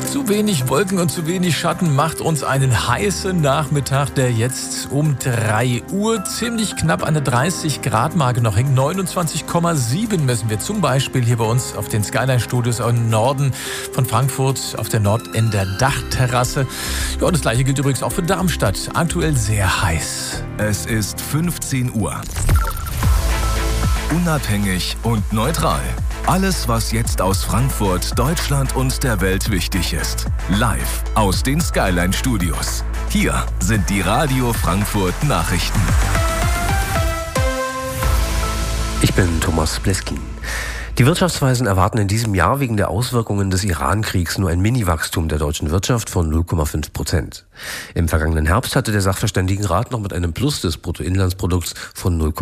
Zu wenig Wolken und zu wenig Schatten macht uns einen heißen Nachmittag, der jetzt um 3 Uhr ziemlich knapp an der 30-Grad-Marke noch hängt. 29,7 messen wir zum Beispiel hier bei uns auf den Skyline-Studios im Norden von Frankfurt auf der Nordender Dachterrasse. Ja, und das gleiche gilt übrigens auch für Darmstadt. Aktuell sehr heiß. Es ist 15 Uhr. Unabhängig und neutral. Alles, was jetzt aus Frankfurt, Deutschland und der Welt wichtig ist. Live aus den Skyline Studios. Hier sind die Radio Frankfurt Nachrichten. Ich bin Thomas Bleskin. Die Wirtschaftsweisen erwarten in diesem Jahr wegen der Auswirkungen des Iran-Kriegs nur ein Mini-Wachstum der deutschen Wirtschaft von 0,5%. Im vergangenen Herbst hatte der Sachverständigenrat noch mit einem Plus des Bruttoinlandsprodukts von 0,5%